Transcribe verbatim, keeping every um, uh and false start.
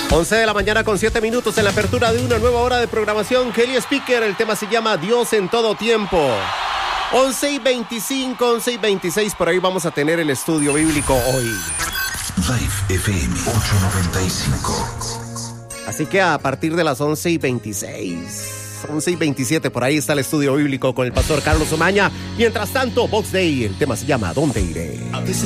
once de la mañana con siete minutos en la apertura de una nueva hora de programación. Kelly Speaker, el tema se llama Dios en todo tiempo. once y veinticinco, once y veintiséis, por ahí vamos a tener el estudio bíblico hoy. Life F M ochocientos noventa y cinco. Así que a partir de las once y veintiséis, once y veintisiete, por ahí está el estudio bíblico con el pastor Carlos Omaña. Mientras tanto, Box Day, el tema se llama ¿Dónde iré? A veces